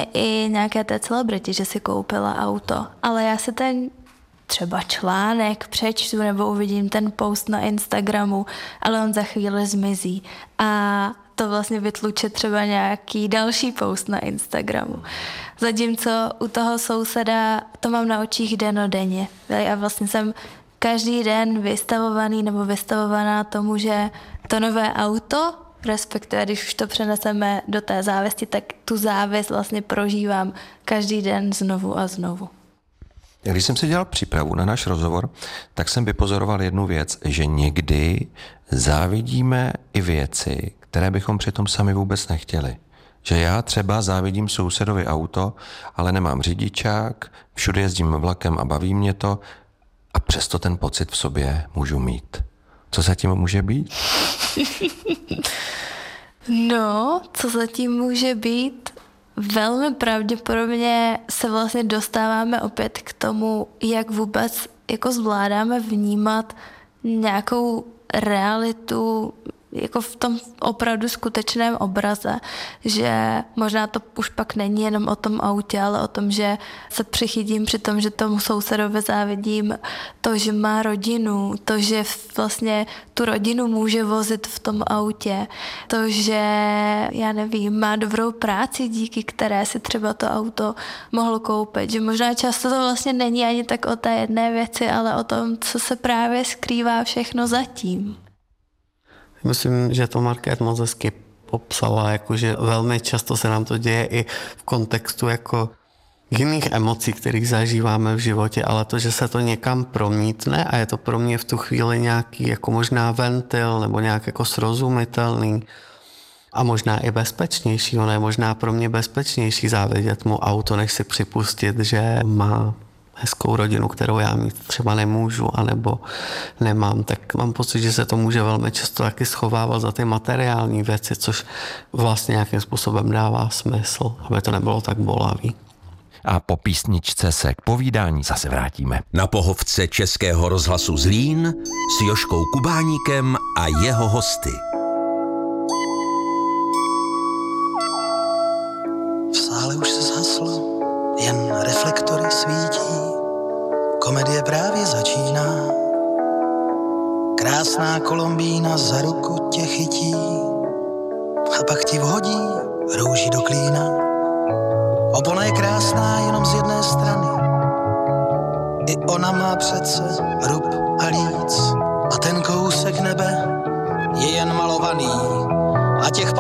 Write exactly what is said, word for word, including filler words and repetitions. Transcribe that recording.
vlastně i nějaké té celebritě, že si koupila auto, ale já si ten třeba článek přečtu nebo uvidím ten post na Instagramu, ale on za chvíli zmizí a to vlastně vytluče třeba nějaký další post na Instagramu. Zatímco u toho souseda to mám na očích dennodenně. Já vlastně jsem každý den vystavovaný nebo vystavovaná tomu, že to nové auto, respektive když už to přeneseme do té závisti, tak tu závist vlastně prožívám každý den znovu a znovu. Když jsem si dělal přípravu na náš rozhovor, tak jsem vypozoroval jednu věc, že někdy závidíme i věci, které bychom přitom sami vůbec nechtěli. Že já třeba závidím sousedovi auto, ale nemám řidičák, všude jezdím vlakem a baví mě to a přesto ten pocit v sobě můžu mít. Co zatím může být? No, co zatím může být? Velmi pravděpodobně se vlastně dostáváme opět k tomu, jak vůbec jako zvládáme vnímat nějakou realitu jako v tom opravdu skutečném obraze, že možná to už pak není jenom o tom autě, ale o tom, že se přichytím při tom, že tomu sousedovi závidím to, že má rodinu, to, že vlastně tu rodinu může vozit v tom autě, to, že já nevím, má dobrou práci, díky které si třeba to auto mohl koupit, že možná často to vlastně není ani tak o té jedné věci, ale o tom, co se právě skrývá všechno zatím. Myslím, že to Markéta moc hezky popsala, jakože velmi často se nám to děje i v kontextu jako jiných emocí, kterých zažíváme v životě, ale to, že se to někam promítne a je to pro mě v tu chvíli nějaký jako možná ventil nebo nějak jako srozumitelný a možná i bezpečnější. Ono je možná pro mě bezpečnější závidět mu auto, než si připustit, že má hezkou rodinu, kterou já mít třeba nemůžu, anebo nemám, tak mám pocit, že se to může velmi často taky schovávat za ty materiální věci, což vlastně nějakým způsobem dává smysl, aby to nebylo tak bolavý. A po písničce se k povídání zase vrátíme. Na pohovce Českého rozhlasu Zlín s Jožkou Kubáníkem a jeho hosty. V sále už se zhaslo, jen reflektory svítí. Komedie právě začíná. Krásná Kolombína za ruku tě chytí a pak ti vhodí růži do klína. Opona je krásná jenom z jedné strany. I ona má přece rub a líc. A ten kousek nebe je jen malovaný. A těch